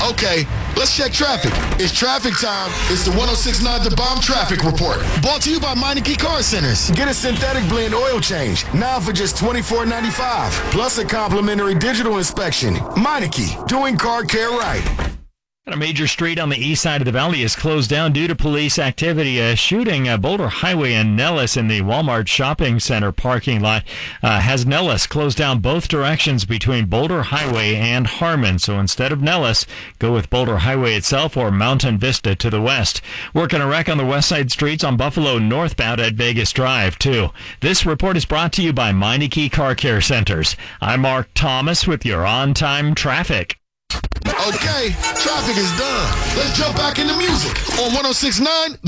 Okay, let's check traffic. It's traffic time. It's the 106.9 The Bomb Traffic Report. Brought to you by Meineke Car Centers. Get a synthetic blend oil change now for just $24.95. Plus a complimentary digital inspection. Meineke, doing car care right. A major street on the east side of the valley is closed down due to police activity. A shooting at Boulder Highway and Nellis in the Walmart shopping center parking lot has Nellis closed down both directions between Boulder Highway and Harmon. So instead of Nellis, go with Boulder Highway itself or Mountain Vista to the west. Working a wreck on the west side streets on Buffalo northbound at Vegas Drive, too. This report is brought to you by Meineke Car Care Centers. I'm Mark Thomas with your on-time traffic. Okay, traffic is done. Let's jump back into music on 106.9